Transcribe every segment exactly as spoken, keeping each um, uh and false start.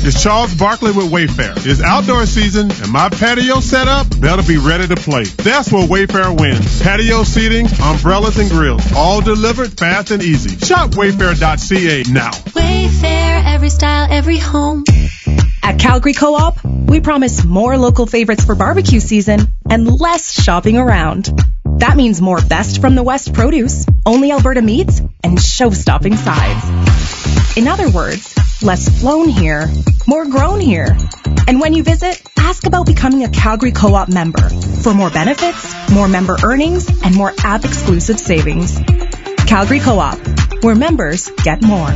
It's Charles Barkley with Wayfair. It's outdoor season, and my patio setup better be ready to play. That's where Wayfair wins. Patio seating, umbrellas, and grills, all delivered fast and easy. Shop wayfair dot c a now. Wayfair, every style, every home. At Calgary Co-op, we promise more local favorites for barbecue season and less shopping around. That means more best from the West produce, only Alberta meats, and show-stopping sides. In other words, less flown here, more grown here. And when you visit, ask about becoming a Calgary Co-op member for more benefits, more member earnings, and more app-exclusive savings. Calgary Co-op, where members get more.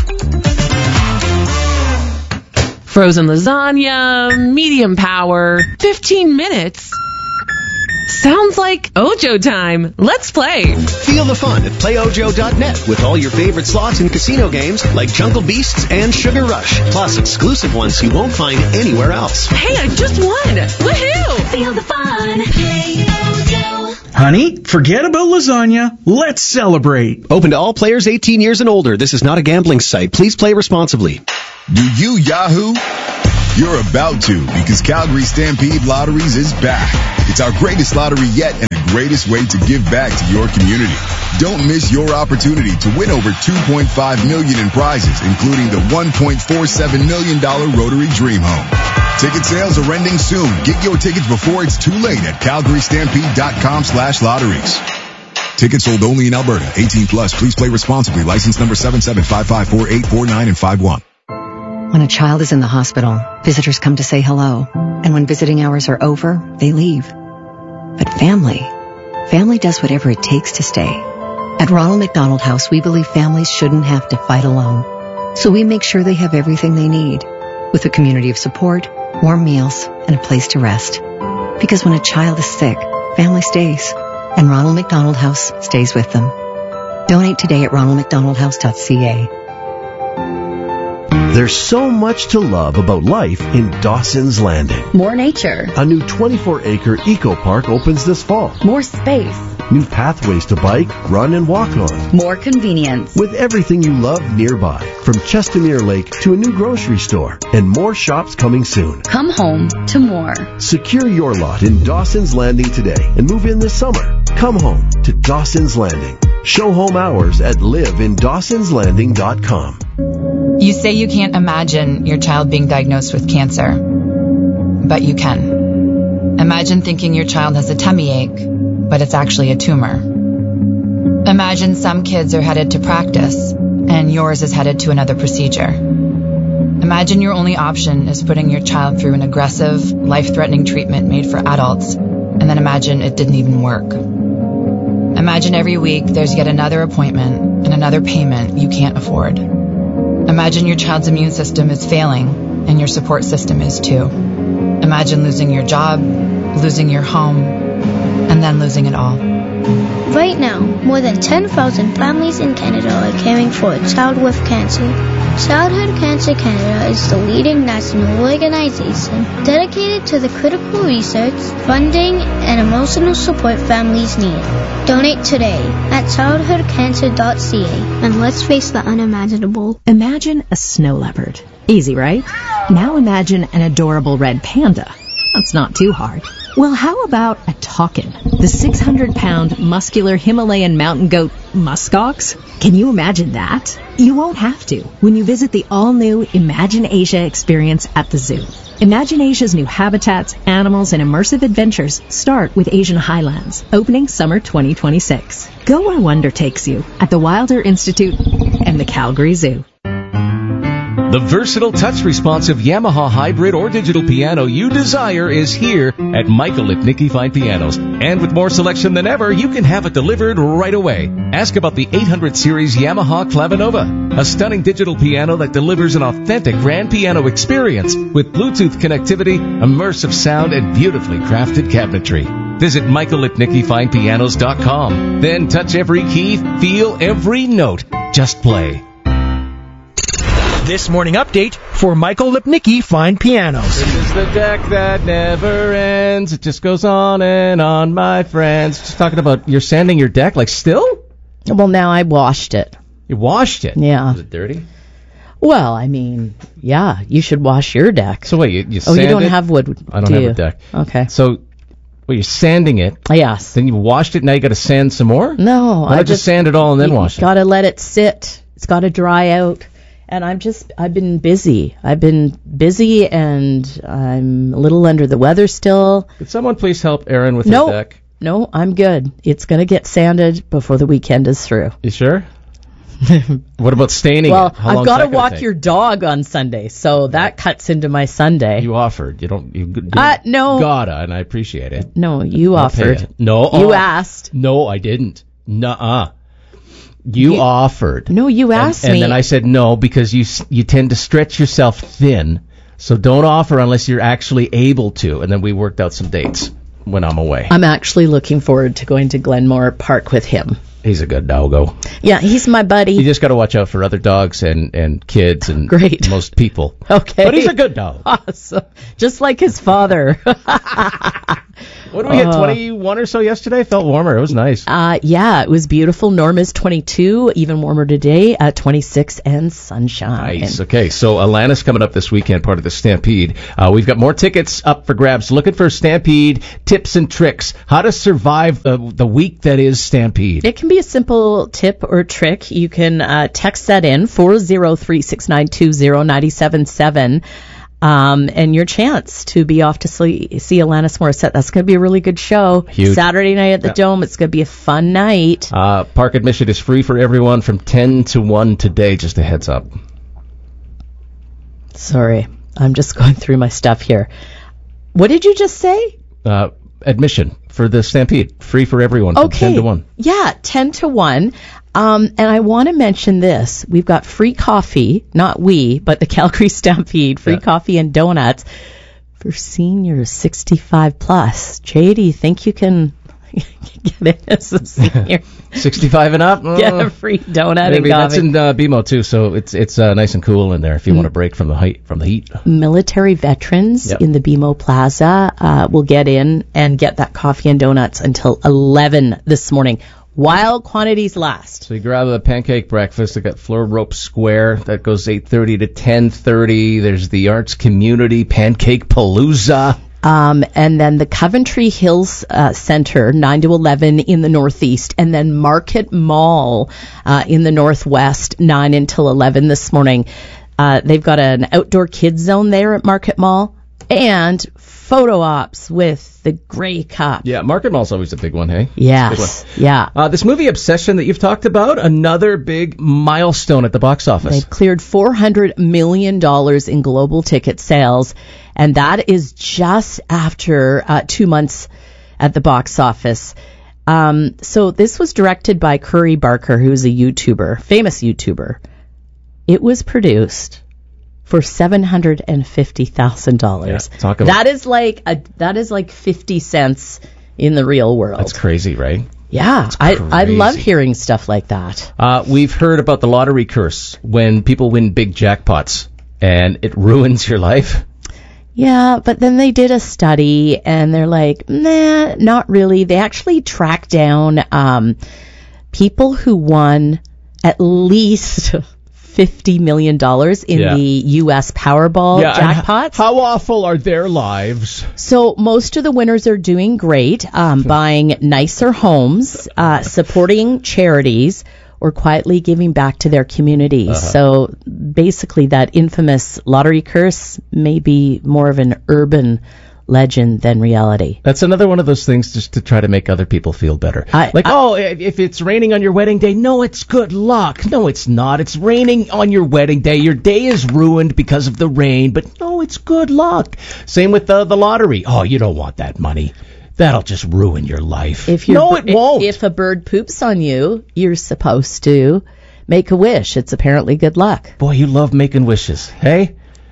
Frozen lasagna, medium power, fifteen minutes. Sounds like Ojo time. Let's play. Feel the fun at play ojo dot net with all your favorite slots and casino games like Jungle Beasts and Sugar Rush, plus exclusive ones you won't find anywhere else. Hey, I just won. Woohoo! Feel the fun. Play Ojo. Honey, forget about lasagna. Let's celebrate. Open to all players eighteen years and older. This is not a gambling site. Please play responsibly. Do you Yahoo? You're about to, because Calgary Stampede Lotteries is back. It's our greatest lottery yet and the greatest way to give back to your community. Don't miss your opportunity to win over two point five million dollars in prizes, including the one point four seven million dollars Rotary Dream Home. Ticket sales are ending soon. Get your tickets before it's too late at calgary stampede dot com slash lotteries. Tickets sold only in Alberta. eighteen plus. Please play responsibly. License number seven seven five five four eight four nine and five one. When a child is in the hospital, visitors come to say hello. And when visiting hours are over, they leave. But family, family does whatever it takes to stay. At Ronald McDonald House, we believe families shouldn't have to fight alone. So we make sure they have everything they need, with a community of support, warm meals, and a place to rest. Because when a child is sick, family stays. And Ronald McDonald House stays with them. Donate today at ronald mcdonald house dot c a. There's so much to love about life in Dawson's Landing. More nature. A new twenty-four acre eco park opens this fall. More space. New pathways to bike, run, and walk on. More convenience. With everything you love nearby, from Chestermere Lake to a new grocery store, and more shops coming soon. Come home to more. Secure your lot in Dawson's Landing today and move in this summer. Come home to Dawson's Landing. Show home hours at live in dawsons landing dot com. You say you can't imagine your child being diagnosed with cancer, but you can. Imagine thinking your child has a tummy ache, but it's actually a tumor. Imagine some kids are headed to practice, and yours is headed to another procedure. Imagine your only option is putting your child through an aggressive, life-threatening treatment made for adults, and then imagine it didn't even work. Imagine every week there's yet another appointment and another payment you can't afford. Imagine your child's immune system is failing, and your support system is too. Imagine losing your job, losing your home, and then losing it all. Right now, more than ten thousand families in Canada are caring for a child with cancer. Childhood Cancer Canada is the leading national organization dedicated to the critical research, funding, and emotional support families need. Donate today at childhood cancer dot c a and let's face the unimaginable. Imagine a snow leopard. Easy, right? Now imagine an adorable red panda. That's not too hard. Well, how about a takin, the six hundred pound muscular Himalayan mountain goat muskox? Can you imagine that? You won't have to when you visit the all-new Imagine Asia experience at the zoo. Imagine Asia's new habitats, animals, and immersive adventures start with Asian Highlands, opening summer twenty twenty-six. Go where wonder takes you at the Wilder Institute and the Calgary Zoo. The versatile, touch-responsive Yamaha hybrid or digital piano you desire is here at Michael Lipnicki Fine Pianos. And with more selection than ever, you can have it delivered right away. Ask about the eight hundred series Yamaha Clavinova, a stunning digital piano that delivers an authentic grand piano experience with Bluetooth connectivity, immersive sound, and beautifully crafted cabinetry. Visit michael lipnicki fine pianos dot com. Then touch every key, feel every note. Just play. This morning update for Michael Lipnicki Fine Pianos. This is the deck that never ends. It just goes on and on, my friends. Just talking about you're sanding your deck, like still? Well, now I washed it. You washed it? Yeah. Is it dirty? Well, I mean, yeah, you should wash your deck. So wait, you, you Oh, sand you don't it? have wood, I don't do have you? a deck. Okay. So, well, you're sanding it. Yes. Then you washed it, now you got to sand some more? No, Why I not just sand it all and then wash it? Got to let it sit. It's got to dry out. And I'm just, I've been busy. I've been busy and I'm a little under the weather still. Could someone please help Aaron with No, his deck? no, I'm good. It's going to get sanded before the weekend is through. You sure? What about staining Well, it? How I've long's got that to gonna walk take? your dog on Sunday, so that cuts into my Sunday. You offered. You don't. You, you Uh, no. Gotta, and I appreciate it. No, you I'll pay offered. it. No. You oh, asked. No, I didn't. Nuh-uh. You, You- offered. No, you And- asked and, me. then I said no because you s- you tend to stretch yourself thin. So don't offer unless you're actually able to. And then we worked out some dates when I'm away. I'm actually looking forward to going to Glenmore Park with him. He's a good doggo. Yeah, he's my buddy. You just got to watch out for other dogs and, and kids and Great. most people. Okay. But he's a good dog. Awesome. Just like his father. What did we hit, Uh, twenty-one or so yesterday? Felt warmer. It was nice. Uh, yeah, it was beautiful. Norma's twenty-two, even warmer today, uh, twenty-six, and sunshine. Nice. Okay, so Atlanta's coming up this weekend, part of the Stampede. Uh, we've got more tickets up for grabs. Looking for Stampede tips and tricks. How to survive the, the week that is Stampede. It can be a simple tip or trick. You can uh, text that in, four oh three, six nine two, oh nine seven seven. Um, and your chance to be off to see, see Alanis Morissette. That's going to be a really good show. Huge. Saturday night at the Yeah. Dome. It's going to be a fun night. Uh, park admission is free for everyone from ten to one today. Just a heads up. Sorry, I'm just going through my stuff here. What did you just say? Uh, admission for the Stampede. Free for everyone from Okay. ten to one. Yeah, ten to one. Um, and I want to mention this. We've got free coffee, not we, but the Calgary Stampede, free Yeah. coffee and donuts for seniors sixty-five plus. Jay, do you think you can get in as a senior? sixty-five and up? Get a Uh, free donut Maybe and that's coffee. in uh, B M O too, so it's it's uh, nice and cool in there if you want to break from the heat. From the heat. Military veterans Yep. in the B M O Plaza uh, will get in and get that coffee and donuts until eleven this morning, while quantities last. So you grab a pancake breakfast. They got Floor Rope Square that goes eight thirty to ten thirty. There's the Arts Community Pancake Palooza. Um, and then the Coventry Hills uh, Center, nine to eleven in the northeast, and then Market Mall uh, in the northwest, nine until eleven this morning. Uh, they've got an outdoor kids zone there at Market Mall, and photo ops with the Grey Cup. Yeah, Market Mall's always a big one, hey? Yes, Big one. yeah. Uh, this movie Obsession that you've talked about, another big milestone at the box office. They've cleared four hundred million dollars in global ticket sales, and that is just after uh, two months at the box office. Um, so this was directed by Curry Barker, who's a YouTuber, famous YouTuber. It was produced for seven hundred fifty thousand dollars. Yeah, talk about- That is like a that is like fifty cents in the real world. That's crazy, right? Yeah, I I love crazy. hearing stuff like that. Uh, we've heard about the lottery curse when people win big jackpots and it ruins your life. Yeah, but then they did a study and they're like, nah, not really. They actually tracked down um, people who won at least fifty million dollars in Yeah. the U S Powerball Yeah, and jackpots. How awful are their lives? So most of the winners are doing great, um, buying nicer homes, uh, supporting charities, or quietly giving back to their communities. Uh-huh. So basically that infamous lottery curse may be more of an urban legend than reality. That's another one of those things just to try to make other people feel better. I- like, I- oh, if if it's raining on your wedding day, no, it's good luck. No, it's not. It's raining on your wedding day. Your day is ruined because of the rain, but no, it's good luck. Same with the, the lottery. Oh, you don't want that money. That'll just ruin your life. If you're, no, it won't. If a bird poops on you, you're supposed to make a wish. It's apparently good luck. Boy, you love making wishes, hey?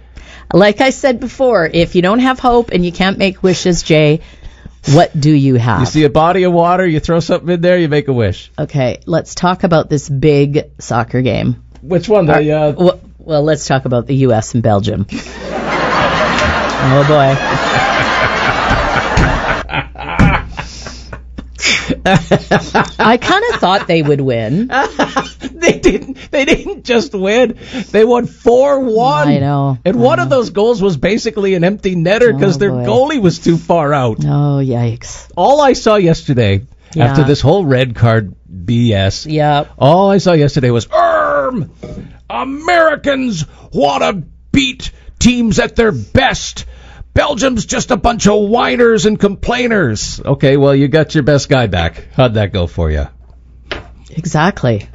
Like I said before, if you don't have hope and you can't make wishes, Jay, what do you have? You see a body of water, you throw something in there, you make a wish. Okay, let's talk about this big soccer game. Which one? The, uh, well, well, let's talk about the U S and Belgium. Oh, boy. I kind of thought they would win. They they didn't. They didn't just win. They won four one. I know. And I one know. of those goals was basically an empty netter because Oh, their boy. goalie was too far out. Oh, yikes. All I saw yesterday, Yeah. after this whole red card B S, Yep. all I saw yesterday was, Erm! Americans want to beat teams at their best. Belgium's just a bunch of whiners and complainers. Okay, well, you got your best guy back. How'd that go for you? Exactly.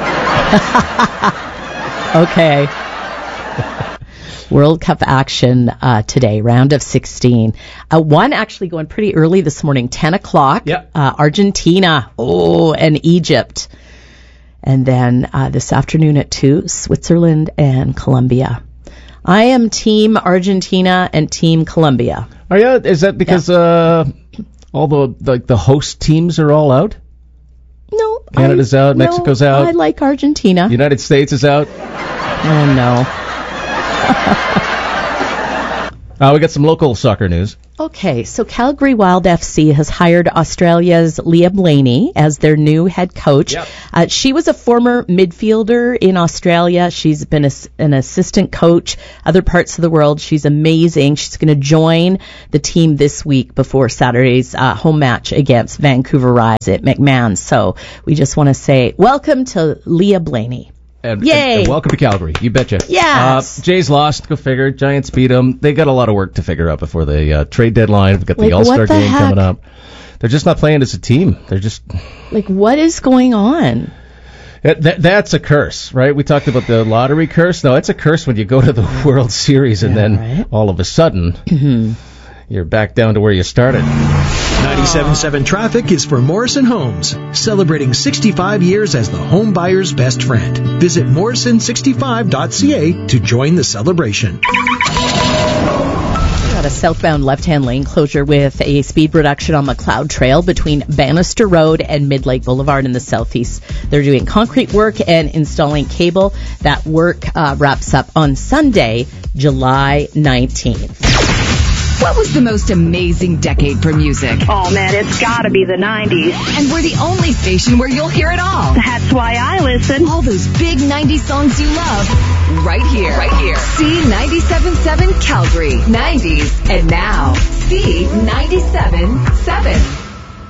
Okay. World Cup action uh, today, round of sixteen. Uh, one actually going pretty early this morning, ten o'clock. Yep. Uh, Argentina, oh, and Egypt. And then uh, this afternoon at two, Switzerland and Colombia. I am Team Argentina and Team Colombia. Are you? Is that because yeah. uh, all the like the host teams are all out? No. Canada's I, out. Mexico's no, out. I like Argentina. United States is out. Oh, no. Uh, we got some local soccer news. Okay, so Calgary Wild F C has hired Australia's Leah Blaney as their new head coach. Yep. Uh, she was a former midfielder in Australia. She's been a, an assistant coach other parts of the world. She's amazing. She's going to join the team this week before Saturday's uh, home match against Vancouver Rise at McMahon. So we just want to say welcome to Leah Blaney. And, Yay! And, and welcome to Calgary. You betcha. Yes. Uh, Jays lost. Go figure. Giants beat them. They got a lot of work to figure out before the uh, trade deadline. We've got the Like, All-Star what the game heck? coming up. They're just not playing as a team. They're just... Like, what is going on? That, that, that's a curse, right? We talked about the lottery curse. No, it's a curse when you go to the World Series and Yeah, then right? all of a sudden you're back down to where you started. ninety-seven point seven Traffic is for Morrison Homes, celebrating sixty-five years as the home buyer's best friend. Visit morrison sixty-five dot c a to join the celebration. Got a southbound left-hand lane closure with a speed reduction on McLeod Trail between Bannister Road and Mid-Lake Boulevard in the southeast. They're doing concrete work and installing cable. That work uh, wraps up on Sunday, July nineteenth. What was the most amazing decade for music? Oh, man, it's gotta be the nineties. And we're the only station where you'll hear it all. That's why I listen. All those big nineties songs you love, right here. Right here. C ninety-seven point seven Calgary. nineties. And now, C ninety-seven point seven.